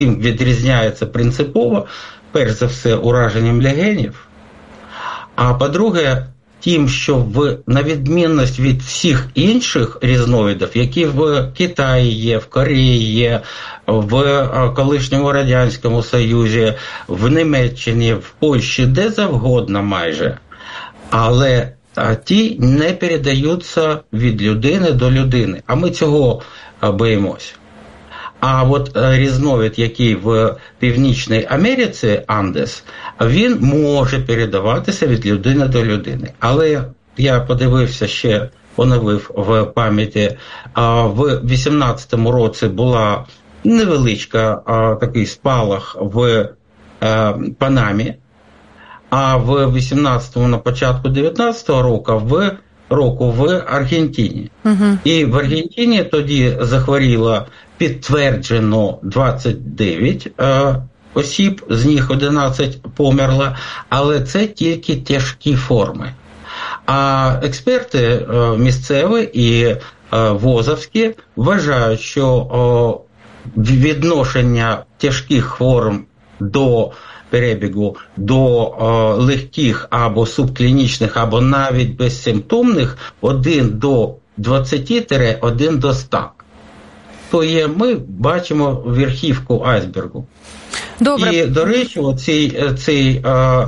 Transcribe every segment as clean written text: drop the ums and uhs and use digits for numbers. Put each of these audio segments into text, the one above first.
відрізняється принципово, перш за все, ураженням легенів, а по-друге, тим, що на відмінність від всіх інших різновидів, які в Китаї є, в Кореї є, в колишньому Радянському Союзі, в Німеччині, в Польщі, де завгодно майже, але ті не передаються від людини до людини, а ми цього боїмося. А от різновид, який в Північній Америці, Андес, він може передаватися від людини до людини. Але я подивився ще, поновив в пам'яті, в 18-му році була невеличка такий спалах в Панамі, а в 18-му, на початку 19-го року в Аргентині. І в Аргентині тоді захворіло підтверджено 29 осіб, з них 11 померло, але це тільки тяжкі форми. А експерти місцеві і вузовські вважають, що відношення тяжких форм до перебігу до легких або субклінічних, або навіть безсимптомних 1 до 20-1 до 100. То є, ми бачимо верхівку айсбергу. Добре. І, до речі, цей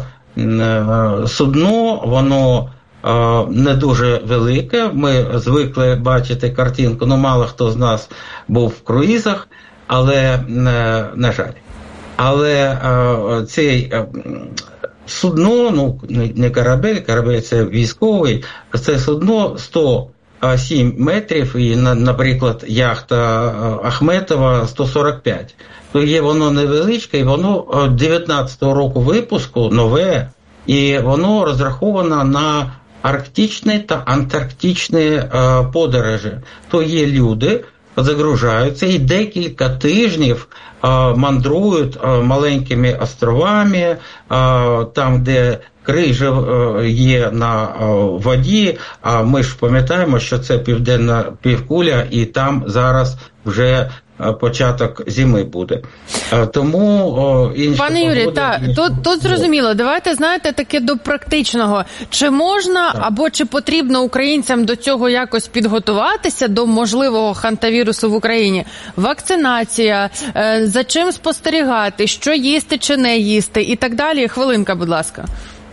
судно, воно не дуже велике. Ми звикли бачити картинку, мало хто з нас був в круїзах, але, на жаль. Але цей судно, не корабель це військовий, це судно 107 метрів, і, наприклад, яхта Ахметова 145. То є воно невеличке, і воно 19-го року випуску, нове, і воно розраховано на арктичні та антарктичні подорожі. То є люди, загружаються і декілька тижнів мандрують маленькими островами, там, де крижі є на воді, а ми ж пам'ятаємо, що це південна півкуля, і там зараз вже початок зими буде. Тому Пане Юрію, тут зрозуміло. Давайте, знаєте, таке до практичного. Чи можна або чи потрібно українцям до цього якось підготуватися, до можливого хантавірусу в Україні? Вакцинація, за чим спостерігати, що їсти чи не їсти і так далі? Хвилинка, будь ласка.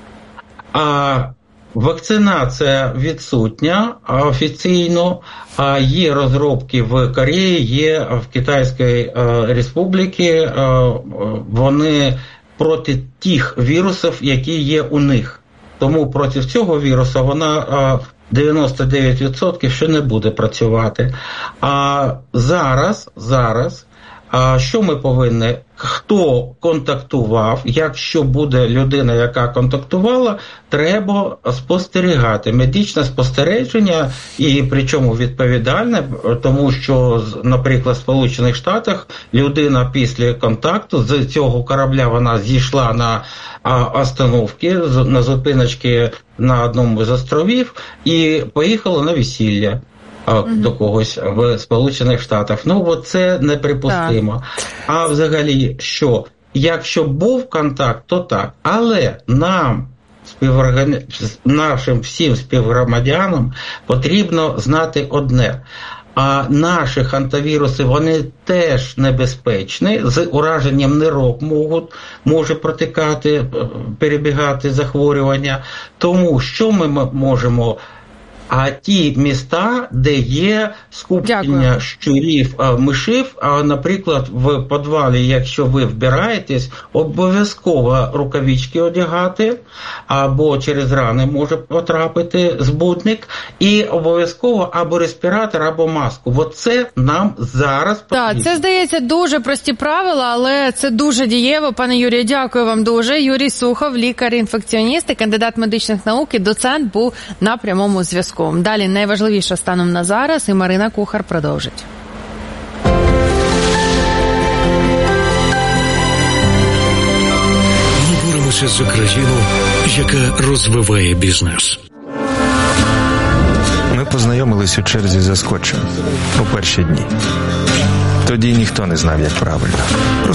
Вакцинація відсутня офіційно, є розробки в Кореї, є в Китайській Республіці, вони проти тих вірусів, які є у них. Тому проти цього вірусу вона 99% ще не буде працювати. А зараз що ми повинні? Хто контактував, якщо буде людина, яка контактувала, треба спостерігати. Медичне спостереження, і причому відповідальне, тому що, наприклад, в Сполучених Штатах людина після контакту з цього корабля, вона зійшла на остановки, на зупиночки на одному з островів і поїхала на весілля до когось в Сполучених Штатах. Це неприпустимо. Так. А взагалі, що? Якщо був контакт, то так. Але нам, нашим всім співгромадянам, потрібно знати одне. А наші хантавіруси, вони теж небезпечні, з ураженням нирок може протикати, перебігати захворювання. Тому що ми можемо... А ті міста, де є скупчення щурів, мишів, наприклад, в підвалі, якщо ви вбираєтесь, обов'язково рукавички одягати, або через рани може потрапити збудник, і обов'язково або респіратор, або маску. Оце нам зараз потрібно. Так, це, здається, дуже прості правила, але це дуже дієво. Пане Юрію, дякую вам дуже. Юрій Сухов, лікар-інфекціоніст і кандидат медичних наук, і доцент, був на прямому зв'язку. Далі найважливіше станом на зараз, і Марина Кухар продовжить. Ми боремося за країну, яка розвиває бізнес. Ми познайомились у черзі за скотчем у перші дні. Тоді ніхто не знав, як правильно.